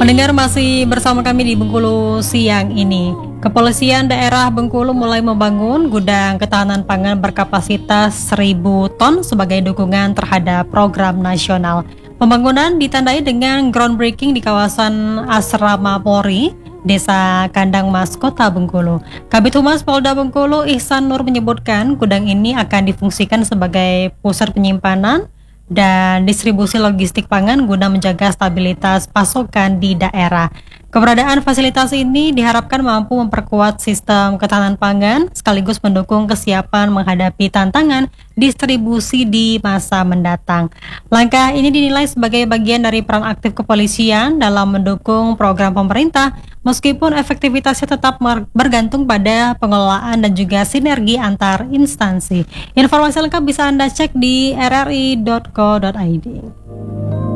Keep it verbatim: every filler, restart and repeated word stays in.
Pendengar masih bersama kami di Bengkulu siang ini. Kepolisian daerah Bengkulu mulai membangun gudang ketahanan pangan berkapasitas seribu ton sebagai dukungan terhadap program nasional. Pembangunan ditandai dengan groundbreaking di kawasan Asrama Polri, Desa Kandang Mas, Kota Bengkulu. Kabid Humas Polda Bengkulu Ihsan Nur menyebutkan gudang ini akan difungsikan sebagai pusat penyimpanan dan distribusi logistik pangan guna menjaga stabilitas pasokan di daerah. Keberadaan fasilitas ini diharapkan mampu memperkuat sistem ketahanan pangan sekaligus mendukung kesiapan menghadapi tantangan distribusi di masa mendatang. Langkah ini dinilai sebagai bagian dari peran aktif kepolisian dalam mendukung program pemerintah, meskipun efektivitasnya tetap bergantung pada pengelolaan dan juga sinergi antar instansi. Informasi lengkap bisa Anda cek di r r i dot co dot i d.